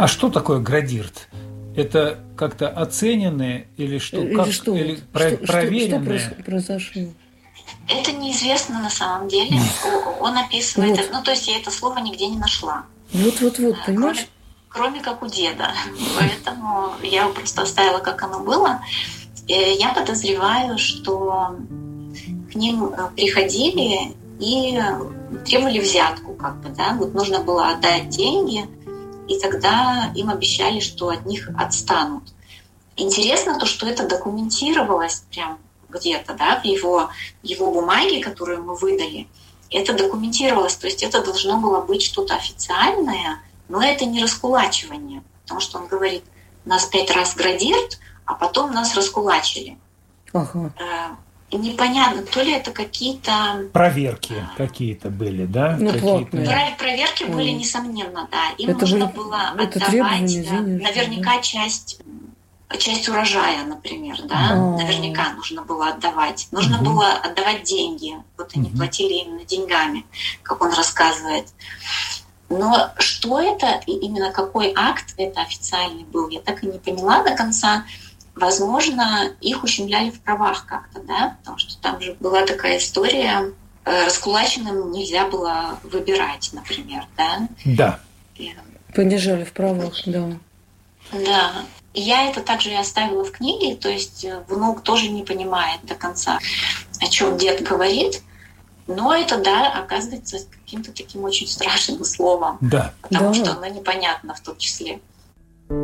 А что такое градирт? Это как-то оцененные или что? Или проверенные? Что произошло? Это неизвестно на самом деле. Он описывает... Ну, то есть я это слово нигде не нашла. Вот, понимаешь? Кроме как у деда. Поэтому я его просто оставила, как оно было. Я подозреваю, что к ним приходили и требовали взятку, как бы, да. Вот нужно было отдать деньги, и тогда им обещали, что от них отстанут. Интересно то, что это документировалось прям где-то, да, в его бумаге, которую мы выдали. Это документировалось, то есть это должно было быть что-то официальное, но это не раскулачивание, потому что он говорит, нас 5 раз градирт, а потом нас раскулачили. Ага. Непонятно, то ли это какие-то... Проверки какие-то были, да? Ну, проверки были, несомненно, да. Им это нужно было отдавать наверняка часть урожая, например, да. Наверняка нужно было отдавать. Нужно было отдавать деньги. Вот они платили именно деньгами, как он рассказывает. Но что это, и именно какой акт это официальный был, я так и не поняла до конца. Возможно, их ущемляли в правах как-то, да, потому что там же была такая история, раскулаченным нельзя было выбирать, например, да? Да. Понижали в правах, да. Да. Я это также и оставила в книге, то есть внук тоже не понимает до конца, о чем дед говорит, но это, да, оказывается каким-то таким очень страшным словом, да. потому что оно непонятно в том числе.